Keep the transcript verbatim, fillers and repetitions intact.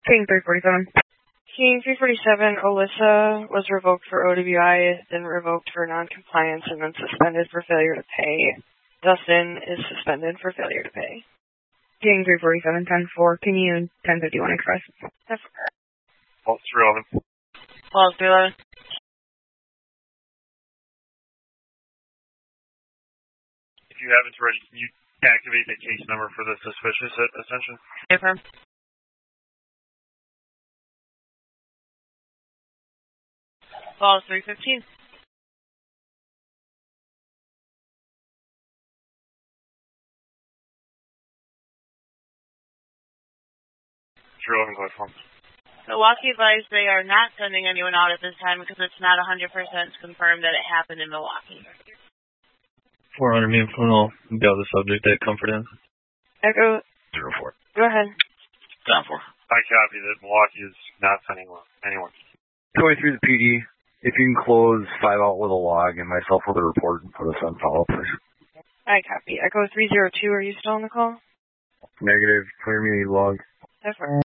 King three forty-seven. King three forty-seven, Alyssa was revoked for O W I, then revoked for non-compliance, and then suspended for failure to pay. Dustin is suspended for failure to pay. King three forty-seven, ten four, can you ten fifty-one Express? Pulse three eleven. Pulse three eleven. If you haven't already, can you activate the case number for the suspicious ascension? Affirm. Pulse three fifteen. three eleven platform. Milwaukee advised they are not sending anyone out at this time because it's not one hundred percent confirmed that it happened in Milwaukee. four hundred mean funnel, got the subject at Comfort Inn. Echo. zero four. Go ahead. Down four. I copy that Milwaukee is not sending anyone. Going through the P D, if you can close five out with a log and myself with a report and put us on follow-up, please. I copy. Echo three zero two, are you still on the call? Negative. Clear me log. Affirm.